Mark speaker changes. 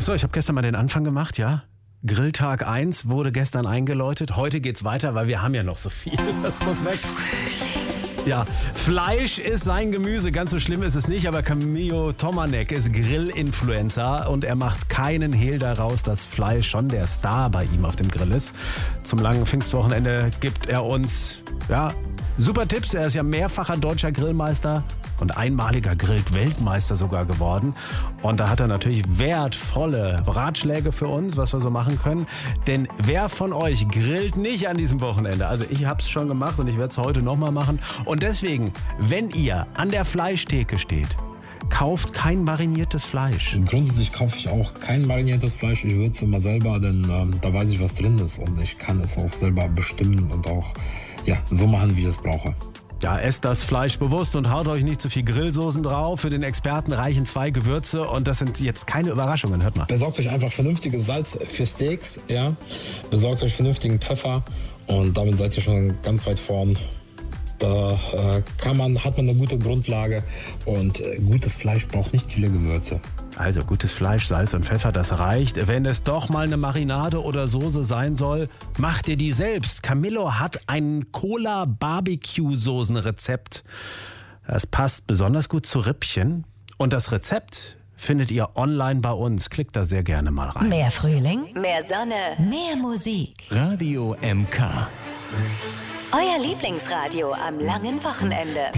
Speaker 1: So, ich habe gestern mal den Anfang gemacht, ja. Grilltag 1 wurde gestern eingeläutet. Heute geht's weiter, weil wir haben ja noch so viel. Das muss weg. Ja, Fleisch ist sein Gemüse. Ganz so schlimm ist es nicht, aber Camillo Tomanek ist Grillinfluencer und er macht keinen Hehl daraus, dass Fleisch schon der Star bei ihm auf dem Grill ist. Zum langen Pfingstwochenende gibt er uns, super Tipps. Er ist ja mehrfacher deutscher Grillmeister und einmaliger Grill-Weltmeister sogar geworden. Und da hat er natürlich wertvolle Ratschläge für uns, was wir so machen können. Denn wer von euch grillt nicht an diesem Wochenende? Also ich habe es schon gemacht und ich werde es heute nochmal machen. Und deswegen, wenn ihr an der Fleischtheke steht, kauft kein mariniertes Fleisch.
Speaker 2: Grundsätzlich kaufe ich auch kein mariniertes Fleisch. Ich würze immer selber, denn da weiß ich, was drin ist. Und ich kann es auch selber bestimmen und auch so machen, wie ich es brauche.
Speaker 1: Ja, esst das Fleisch bewusst und haut euch nicht zu viel Grillsoßen drauf. Für den Experten reichen 2 Gewürze und das sind jetzt keine Überraschungen, hört mal.
Speaker 2: Besorgt euch einfach vernünftiges Salz für Steaks, Besorgt euch vernünftigen Pfeffer und damit seid ihr schon ganz weit vorn. Da hat man eine gute Grundlage und gutes Fleisch braucht nicht viele Gewürze.
Speaker 1: Also gutes Fleisch, Salz und Pfeffer, das reicht. Wenn es doch mal eine Marinade oder Soße sein soll, macht ihr die selbst. Camillo hat ein Cola-Barbecue-Soßen-Rezept. Das passt besonders gut zu Rippchen. Und das Rezept findet ihr online bei uns. Klickt da sehr gerne mal rein.
Speaker 3: Mehr Frühling, mehr Sonne, mehr Musik.
Speaker 4: Radio MK.
Speaker 3: Euer Lieblingsradio am langen Wochenende.